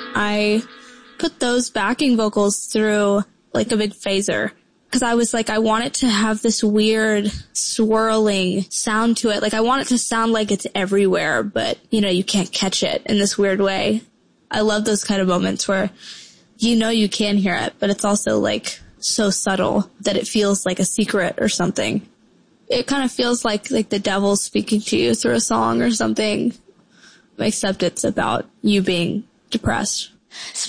I put those backing vocals through like a big phaser. Because I was like, I want it to have this weird swirling sound to it. Like, I want it to sound like it's everywhere, but, you know, you can't catch it in this weird way. I love those kind of moments where you know you can hear it, but it's also like so subtle that it feels like a secret or something. It kind of feels like the devil's speaking to you through a song or something, except it's about you being depressed.